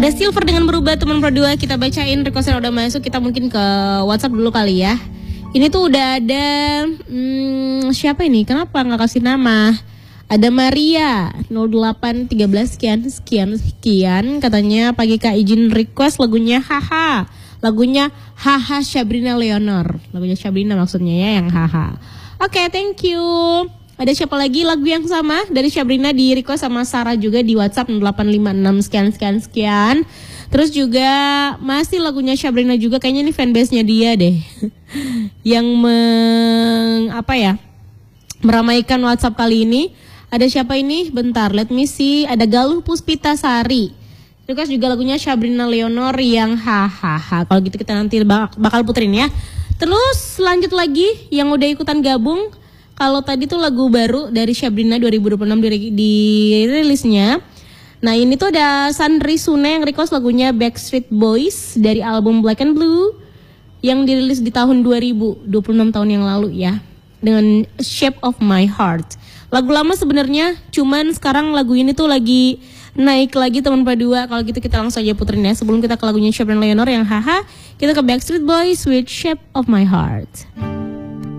Ada Silver dengan berubah teman berdua. Kita bacain request yang udah masuk. Kita mungkin ke WhatsApp dulu kali ya. Ini tuh udah ada siapa ini? Kenapa nggak kasih nama? Ada Maria 0813 sekian katanya pagi Kak izin request lagunya Haha. Lagunya Haha Sabrina Leonor. Lagunya Sabrina maksudnya ya yang Haha. Oke, thank you. Ada siapa lagi lagu yang sama dari Sabrina di request sama Sarah juga di WhatsApp 0856 sekian. Terus juga masih lagunya Sabrina juga, kayaknya ini fanbase-nya dia deh. Yang meramaikan WhatsApp kali ini. Ada siapa ini? Bentar, let me see. Ada Galuh Puspita Sari. Request juga lagunya Sabrina Leonor yang hahaha. Kalau gitu kita nanti bakal puterin ya. Terus lanjut lagi yang udah ikutan gabung. Kalau tadi tuh lagu baru dari Sabrina 2026 di rilisnya. Nah ini tuh ada Sandri Sune yang request lagunya Backstreet Boys dari album Black and Blue yang dirilis di tahun 2026 tahun yang lalu ya, dengan Shape of My Heart. Lagu lama sebenarnya, cuman sekarang lagu ini tuh lagi naik lagi teman Padua. Kalau gitu kita langsung aja puterin ya. Sebelum kita ke lagunya Sabrina Leonor yang haha, kita ke Backstreet Boys with Shape of My Heart.